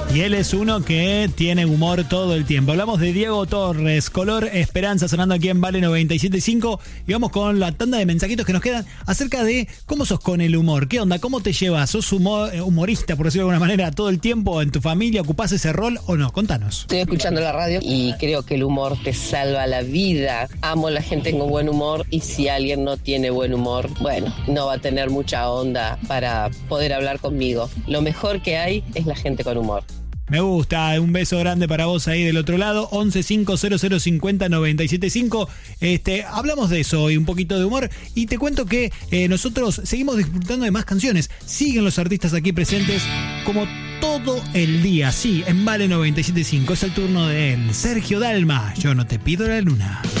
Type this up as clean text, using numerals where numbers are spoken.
Y él es uno que tiene humor todo el tiempo. Hablamos de Diego Torres, Color Esperanza, sonando aquí en Vale 97.5. Y vamos con la tanda de mensajitos que nos quedan acerca de cómo sos con el humor. ¿Qué onda? ¿Cómo te llevas? ¿Sos humorista, por decirlo de alguna manera, todo el tiempo? ¿En tu familia ocupás ese rol o no? Contanos. Estoy escuchando la radio y creo que el humor te salva la vida. Amo a la gente con buen humor y si alguien no tiene buen humor, bueno, no va a tener mucha onda para poder hablar conmigo. Lo mejor que hay es la gente con humor. Me gusta, un beso grande para vos ahí del otro lado, 1150050975. Hablamos de eso y un poquito de humor y te cuento que nosotros seguimos disfrutando de más canciones. Siguen los artistas aquí presentes como todo el día, sí, en Vale 97.5. Es el turno de él, Sergio Dalma, Yo no te pido la luna.